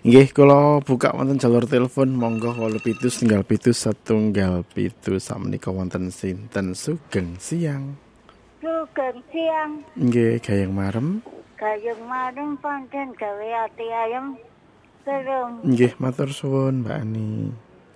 Nggih, kula buka wonten jalur telepon monggo 87 sakmenika wonten sinten Sugeng Siang. Sugeng Siang. Nggih, gayeng marem. Gayeng marem pancen gawe ati ayem terus. Nggih, matur suwun Mbak Ani.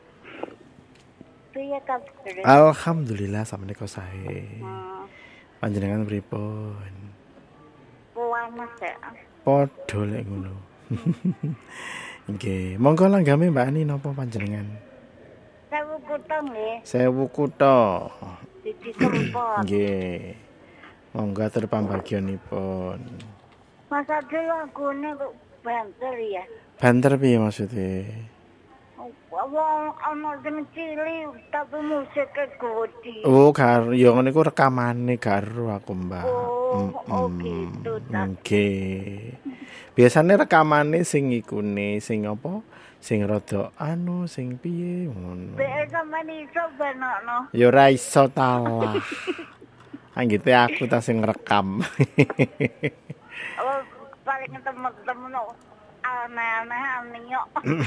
Piye kabar? Alhamdulillah sakmenika sae. Panjenengan pripun? Panas ya. Padha lek ngono. Nggih, monggo langgame Mbak Ani napa panjenengan? 1000 kutha nggih. 1000 kutha. Siji Sempot. Nggih. Monggo atur pambagionipun. Mas Ade lagune kok banter ya. Banter piye maksudnya? Wong ana sing cili tapi musiknya gede. Oh, karo ya ngene iku rekamane karo aku, Mbak. Oh, gitu ta. Nggih. Biasane rekamane sing ikune, sing apa? Sing rada sing piye ngono. Bek sampean iso benokno. Ya ora iso talah. Anggite aku ta sing rekam. Oh, paling temen-temen aneh-aneh yo.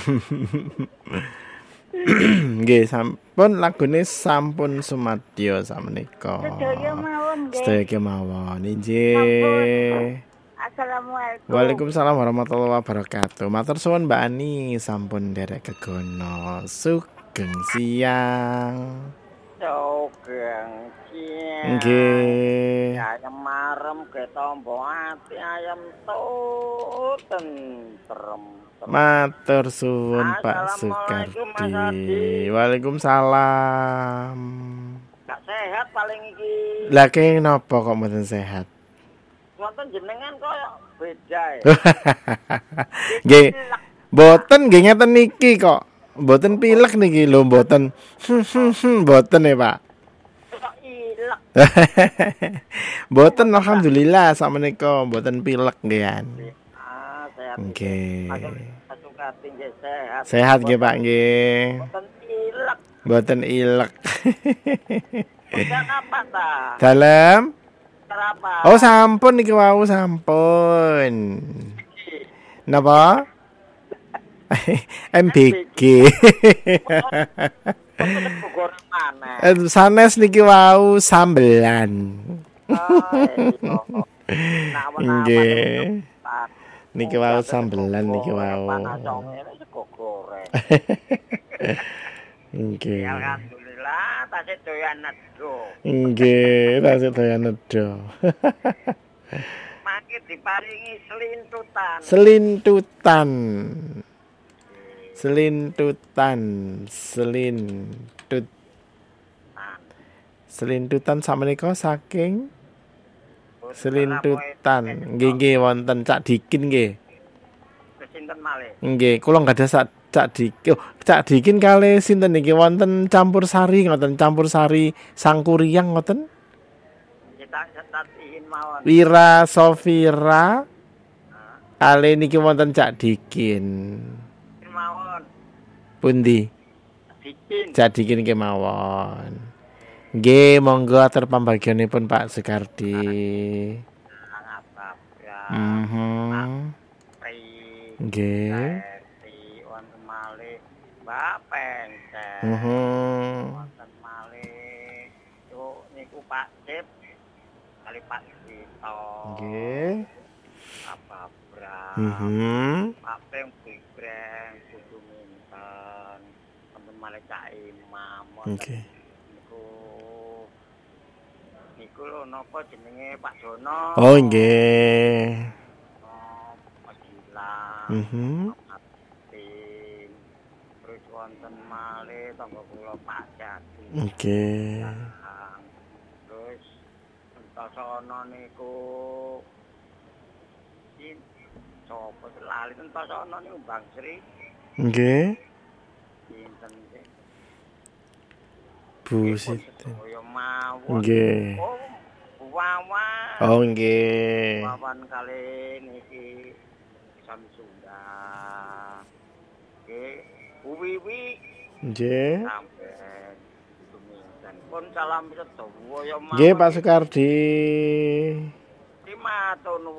Nggih, sampun lagune sampun sumadya sakmenika. Sedaya mawon nggih. Sedaya kemawon. Injih. Assalamualaikum. Waalaikumsalam warahmatullahi wabarakatuh. Matur suwun Mbak Ani sampun nderek kegono. Sugeng Siang. Sugeng Siang. Nggih. Ayam marem ke tombo ati ayam tentrem. Matur suwun Pak Sukardi. Waalaikumsalam. Gak sehat paling iki. Lah kene napa kok mboten sehat? Wonten jenengan koyo beda ya. Nggih. Mboten nggih ngeten niki kok. Mboten pilek niki lho mboten. Mboten ya, Pak. Kok ilek. Mboten alhamdulillah sakmenika mboten pilek nggih. Sehat. Nggih. Sukati nggih sehat. Sehat nggih Pak nggih. Mboten ilek. Mboten ilek. Udah apa ta? Dalem? Terapa? Oh sampun niki wau sampun. Napa? MBG. Sanes niki wau sambelan. Nggih. Niki wau sambelan niki wau. Nggih. Alhamdulillah tasih doyan nedho. Nggih, tasih doyan nedho. Mangke diparingi selintutan. Selintutan sakmenika saking selintutan. Nggih wonten Cak Dikin nggih. Sinten malih? Nggih, kula gadah Cak Dikin. Oh, Cak Dikin kalih sinten niki wonten campur sari ngoten, campur sari Sangkuriang ngoten? Kita ingin mawon. Wira Sofira. Kalih niki wonten Cak Dikin. Mawon. Pundi? Dikin. Cak Dikin kemawon. Nggih, monggo atur pambagionipun Pak Sukardi. Nggih. Wonten malih Mbak Pencet. Wonten malih niku Pak Cip kali Pak Sito. Nggih. Apa Bra. Pak Peng Bibreng kudu minten. Wonten malih Cak Imam. Nggih. Niku lho napa jenenge Pak Dono. Oh nggih. Pak Gilang. Terus wonten malih tangga kula Pak Jati. Nggih. Terus entosono niku sapa lali entosono niku Bang Sri. Nggih. Pinten nggih. Bu Siti. Kaya mawon. Nggih. Wawan. Oh nggih. Wawan kali niki Samsunda. Nggih, Wiwi. Nggih. Sampai Duminten. Pun salam sedaya ya mawon. Nggih Pak Sukardi. Terima kasih.